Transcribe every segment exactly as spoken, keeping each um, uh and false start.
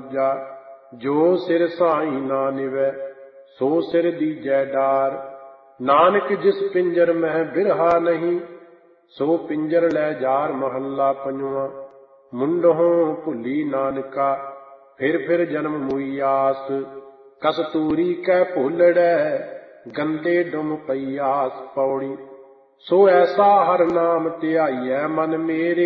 ਦੂਜਾ। ਜੋ ਸਿਰ ਸਾਈ ਨਾ ਨਿਵੈ ਸੋ ਸਿਰ ਦੀਜੈ ਡਾਰ। ਨਾਨਕ ਜਿਸ ਪਿੰਜਰ ਮਹਿ ਬਿਰਹਾ ਨਹੀਂ ਸੋ ਪਿੰਜਰ ਲੈ ਜਾਰ। ਮਹੱਲਾ ਪੰਜਵਾਂ। ਮੁੰਡਹੋਂ ਭੁੱਲੀ ਨਾਨਕਾ ਫਿਰ ਫਿਰ ਜਨਮ ਮੁਈ ਆਸ। ਕਸਤੂਰੀ ਕੈ ਭੋਲੜੈ ਗੰਦੇ ਡੁਮ ਪਈ ਆਸ। ਪੌੜੀ। ਸੋ ਐਸਾ ਹਰ ਨਾਮ ਧਿਆਈਐ ਮਨ ਮੇਰੇ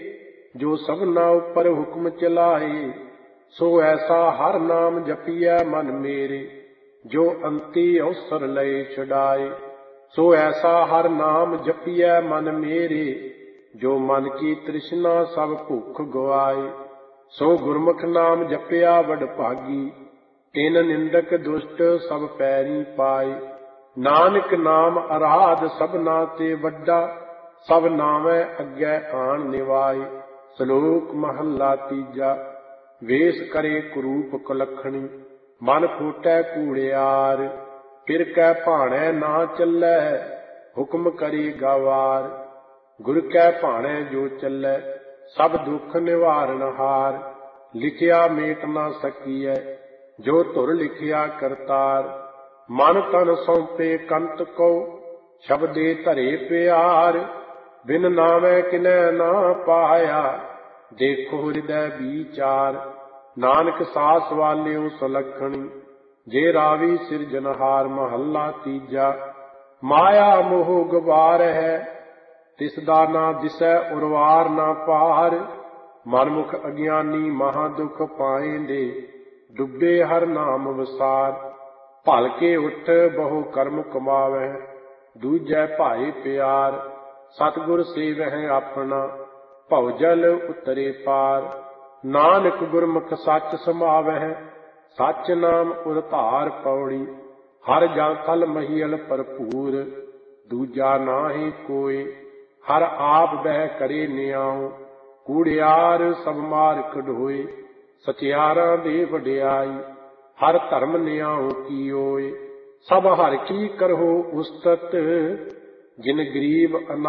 ਜੋ ਸਭਨਾ ਉੱਪਰ ਹੁਕਮ ਚਲਾਏ। ਸੋ ਐਸਾ ਹਰ ਨਾਮ ਜਪੀਐ ਮਨ ਮੇਰੇ ਜੋ ਅੰਤੀ ਅਵਸਰ ਲਏ ਛੁਡਾਏ। ਸੋ ਐਸਾ ਹਰ ਨਾਮ ਜਪੀਐ ਮਨ ਮੇਰੇ ਜੋ ਮਨ ਕੀ ਤ੍ਰਿਸ਼ਨਾ ਸਭ ਭੁੱਖ ਗਵਾਏ। ਸੋ ਗੁਰਮੁਖ ਨਾਮ ਜਪਿਆ ਵਡ ਭਾਗੀ ਤਿਨ ਨਿੰਦਕ ਦੁਸ਼ਟ ਸਭ ਪੈਰੀ ਪਾਏ। ਨਾਨਕ ਨਾਮ ਅਰਾਧ ਸਭਨਾ ਤੇ ਵੱਡਾ ਸਭ ਨਾਮੈ ਅੱਗੇ ਆਣ ਨਿਵਾਏ। ਸ਼ਲੋਕ ਮਹੱਲਾ ਤੀਜਾ। ਵੇਸ ਕਰੇ ਕੁਰੂਪ ਕੁਲੱਖਣੀ ਮਨ ਫੂਟੈ ਕੂੜਿਆਰ। ਫਿਰ ਕੈ ਭਾਣੈ ਨਾ ਚੱਲੈ ਹੁਕਮ ਕਰੇ ਗਾਵਾਰ। ਗੁਰ ਕੈ ਭਾਣੈ ਜੋ ਚੱਲੈ ਸਭ ਦੁੱਖ ਨਿਵਾਰਨ ਹਾਰ। ਲਿਖਿਆ ਮੇਟ ਨਾ ਸਕੀਐ ਜੋ ਧੁਰ ਲਿਖਿਆ ਕਰਤਾਰ। ਮਨ ਤਨ ਸੌਂਪੇ ਕੰਤ ਕੋ ਸ਼ਬਦੇ ਧਰੇ ਪਿਆਰ। ਬਿਨ ਨਾਮੈ ਕਿਨੈ ਨਾ ਪਾਇਆ ਦੇਖੋ ਹਿਰਦੈ ਵਿਚਾਰ। ਨਾਨਕ ਸਾਸ ਵਾਲਿਓ ਸੁਲੱਖਣੀ ਜੇ ਰਾਵੀ ਸਿਰਜਨਹਾਰ। ਮਹੱਲਾ ਤੀਜਾ। ਮਾਇਆ ਮੋਹ ਗਵਾਰ ਹੈ ਤਿਸ ਦਾ ਨਾ ਦਿਸੈ ਉਰਵਾਰ ਨਾ ਪਾਰ। ਮਨਮੁਖ ਅਗਿਆਨੀ ਮਹਾ ਦੁਖ ਪਾਏਂਦੇ ਡੁੱਬੇ ਹਰ ਨਾਮ ਵਸਾਰ। ਭਲ ਕੇ ਉੱਠ ਬਹੁ ਕਰਮ ਕਮਾਵਹਿ ਦੂਜੈ ਭਾਏ ਪਿਆਰ। ਸਤਿਗੁਰ ਸੇਵਹਿ ਆਪਣਾ ਭਉ ਜਲ ਉਤਰੇ ਪਾਰ। ਨਾਨਕ ਗੁਰਮੁਖ ਸੱਚ ਸਮਾਵਹਿ ਸੱਚ ਨਾਮ ਉਰ ਧਾਰ। ਪੌੜੀ। ਹਰ ਜਾਂ ਥਲ ਮਹੀਅਲ ਭਰਪੂਰ ਦੂਜਾ ਨਾਹੀ ਕੋਇ। ਹਰ ਆਪ ਬਹਿ ਕਰੇ ਨਿਆਉ ਕੂੜਿਆਰ ਸਭ ਮਾਰ ਕਢੋਏ। ਸਚਿਆਰਾਂ ਦੇ ਵਡਿਆਈ ਹਰ ਧਰਮ ਨਿਆਉ ਕੀਓਏ। ਸਭ ਹਰ ਕੀ ਕਰਹੁ ਉਸਤਤ ਜਿਨ ਗਰੀਬ